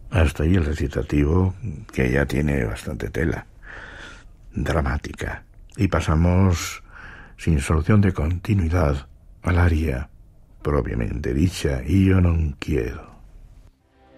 Hasta ahí el recitativo, que ya tiene bastante tela. Dramática. Y pasamos, sin solución de continuidad, al aria propiamente dicha, Io non quiero.